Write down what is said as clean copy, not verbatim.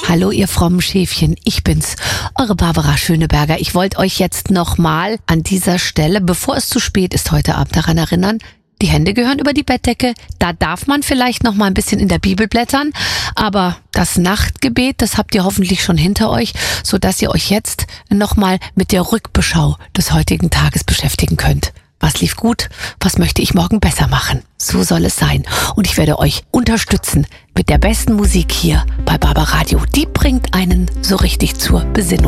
Hallo ihr frommen Schäfchen, ich bin's, eure Barbara Schöneberger. Ich wollte euch jetzt nochmal an dieser Stelle, bevor es zu spät ist, heute Abend daran erinnern, die Hände gehören über die Bettdecke, da darf man vielleicht noch mal ein bisschen in der Bibel blättern, aber das Nachtgebet, das habt ihr hoffentlich schon hinter euch, sodass ihr euch jetzt noch mal mit der Rückbeschau des heutigen Tages beschäftigen könnt. Was lief gut? Was möchte ich morgen besser machen? So soll es sein. Und ich werde euch unterstützen mit der besten Musik hier bei Barbaradio. Die bringt einen so richtig zur Besinnung.